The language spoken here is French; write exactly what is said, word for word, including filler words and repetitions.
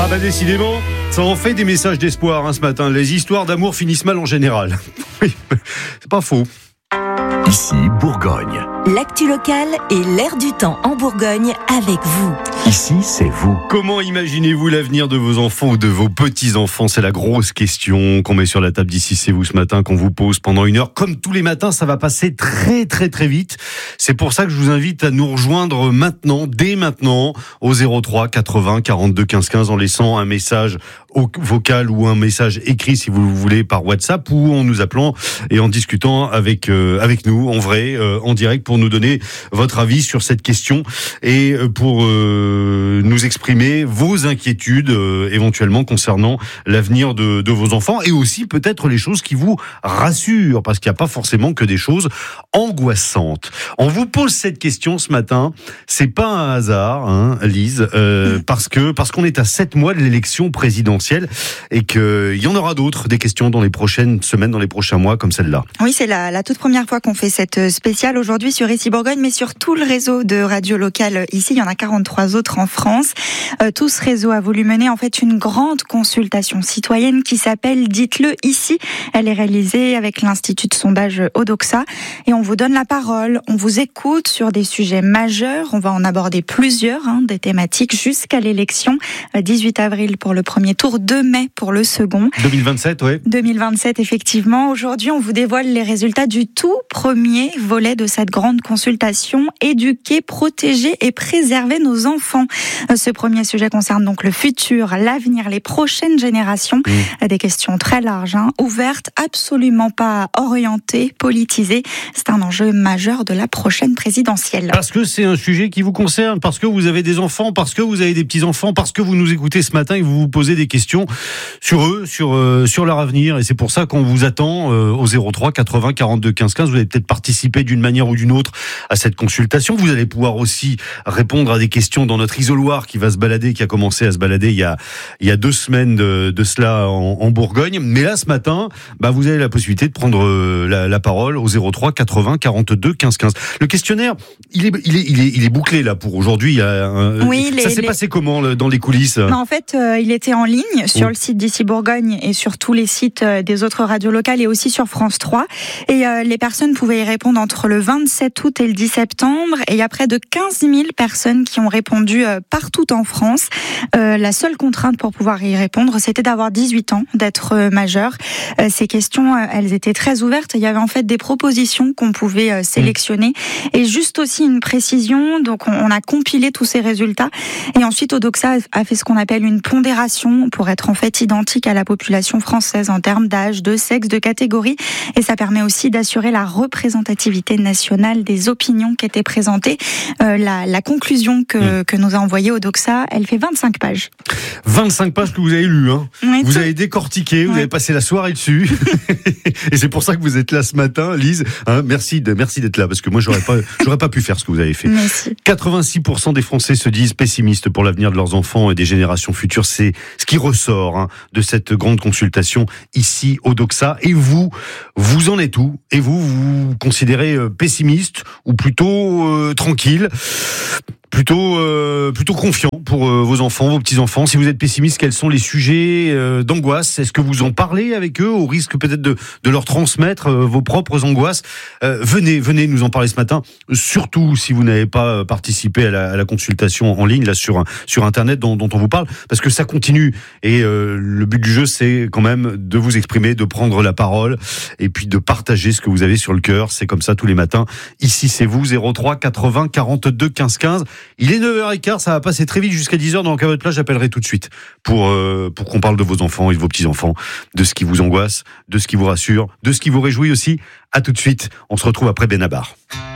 Ah bah décidément, ça en fait des messages d'espoir hein, ce matin. Les histoires d'amour finissent mal en général. Oui, c'est pas faux. Ici, Bourgogne. L'actu locale et l'air du temps en Bourgogne avec vous. Ici, c'est vous. Comment imaginez-vous l'avenir de vos enfants ou de vos petits-enfants ? C'est la grosse question qu'on met sur la table d'Ici, c'est vous ce matin, qu'on vous pose pendant une heure. Comme tous les matins, ça va passer très très très vite. C'est pour ça que je vous invite à nous rejoindre maintenant, dès maintenant, au zéro trois quatre-vingts quarante-deux quinze quinze en laissant un message vocal ou un message écrit si vous le voulez par WhatsApp ou en nous appelant et en discutant avec euh, avec nous en vrai, euh, en direct pour nous donner votre avis sur cette question et pour euh, nous exprimer vos inquiétudes euh, éventuellement concernant l'avenir de, de vos enfants et aussi peut-être les choses qui vous rassurent parce qu'il n'y a pas forcément que des choses angoissantes. On vous pose cette question ce matin, c'est pas un hasard, hein, Lise, euh, parce que parce qu'on est à sept mois de l'élection présidentielle et qu'il y en aura d'autres, des questions dans les prochaines semaines, dans les prochains mois comme celle-là. Oui, c'est la, la toute première fois qu'on fait cette spéciale aujourd'hui sur Ici Bourgogne, mais sur tout le réseau de radio locales ici. Il y en a quarante-trois autres en France. Euh, tout ce réseau a voulu mener en fait une grande consultation citoyenne qui s'appelle Dites-le ici. Elle est réalisée avec l'Institut de sondage Odoxa et on vous donne la parole, on vous écoute sur des sujets majeurs. On va en aborder plusieurs, hein, des thématiques jusqu'à l'élection. dix-huit avril pour le premier tour, deux mai pour le second. deux mille vingt-sept, oui. deux mille vingt-sept, effectivement. Aujourd'hui, on vous dévoile les résultats du tout premier volet de cette grande consultation. Éduquer, protéger et préserver nos enfants. Ce premier sujet concerne donc le futur, l'avenir, les prochaines générations. Mmh. Des questions très larges, hein, ouvertes, absolument pas orientées, politisées. C'est un enjeu majeur de la prochaine présidentielle. Parce que c'est un sujet qui vous concerne, parce que vous avez des enfants, parce que vous avez des petits-enfants, parce que vous nous écoutez ce matin et vous vous posez des questions sur eux, sur, euh, sur leur avenir. Et c'est pour ça qu'on vous attend euh, au zéro trois quatre-vingts quarante-deux quinze quinze. Vous allez peut-être participer d'une manière ou d'une autre à cette consultation. Vous allez pouvoir aussi répondre à des questions dans notre isoloir qui va se balader, qui a commencé à se balader il y a, il y a deux semaines de, de cela en, en Bourgogne. Mais là, ce matin, bah, vous avez la possibilité de prendre euh, la, la parole au zéro trois quatre-vingts quarante-deux quinze quinze. Le questionnaire, il est, il est, il est, il est bouclé là pour aujourd'hui. Il y a, euh, oui, ça les, s'est les... passé comment dans les coulisses ? Non, en fait, euh, il était en ligne sur oui. le site d'Ici Bourgogne et sur tous les sites des autres radios locales et aussi sur France trois. Et euh, les personnes pouvaient y répondre entre le vingt-sept août et le dix septembre. Et il y a près de quinze mille personnes qui ont répondu euh, partout en France. Euh, la seule contrainte pour pouvoir y répondre, c'était d'avoir dix-huit ans, d'être euh, majeur. Euh, ces questions, euh, elles étaient très ouvertes. Il y avait en fait des propositions qu'on pouvait euh, sélectionner. Mmh. Et juste aussi une précision, donc on, on a compilé tous ces résultats. Et ensuite, Odoxa a fait ce qu'on appelle une pondération pour être en fait identique à la population française en termes d'âge, de sexe, de catégorie. Et ça permet aussi d'assurer la représentativité nationale des opinions qui étaient présentées. Euh, la, la conclusion que, mmh. que nous a envoyée Odoxa, elle fait vingt-cinq pages. vingt-cinq pages que vous avez lues, hein. Oui, vous tout... avez décortiqué, vous ouais. avez passé la soirée dessus. Et c'est pour ça que vous êtes là ce matin, Lise. Hein, merci, de, merci d'être là, parce que moi, j'aurais pas, j'aurais pas pu faire ce que vous avez fait. Merci. quatre-vingt-six pour cent des Français se disent pessimistes pour l'avenir de leurs enfants et des générations futures. C'est ce qui ressort hein, de cette grande consultation ici au Doxa. Et vous, vous en êtes où ? Et vous, vous vous considérez pessimiste ou plutôt euh, tranquille ? Plutôt, euh, plutôt confiant pour euh, vos enfants, vos petits-enfants. Si vous êtes pessimiste, quels sont les sujets euh, d'angoisse ? Est-ce que vous en parlez avec eux au risque peut-être de, de leur transmettre euh, vos propres angoisses ? euh, Venez, venez nous en parler ce matin. Surtout si vous n'avez pas participé à la, à la consultation en ligne là sur sur Internet dont, dont on vous parle, parce que ça continue. Et euh, le but du jeu, c'est quand même de vous exprimer, de prendre la parole et puis de partager ce que vous avez sur le cœur. C'est comme ça tous les matins. Ici, c'est vous, zéro trois quatre-vingts quarante-deux quinze quinze. Il est neuf heures quinze, ça va passer très vite jusqu'à dix heures. Dans le cas de votre place, j'appellerai tout de suite pour, euh, pour qu'on parle de vos enfants et de vos petits-enfants, de ce qui vous angoisse, de ce qui vous rassure, de ce qui vous réjouit aussi. À tout de suite, on se retrouve après Benabar.